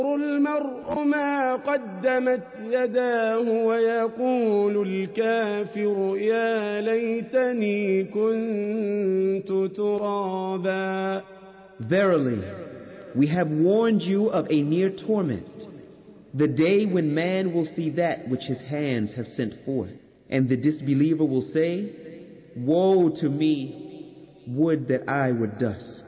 المرء ما قدمت يداه ويقول الكافر يا ليتني كنت ترابا. Verily, we have warned you of a near torment, the day when man will see that which his hands have sent forth, and the disbeliever will say, Woe to me, would that I were dust.